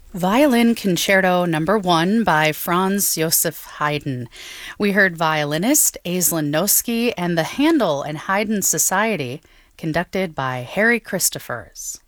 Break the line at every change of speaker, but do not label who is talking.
Violin Concerto Number 1 by Franz Joseph Haydn. We heard violinist Aislinn Noski and the Handel and Haydn Society, conducted by Harry Christophers.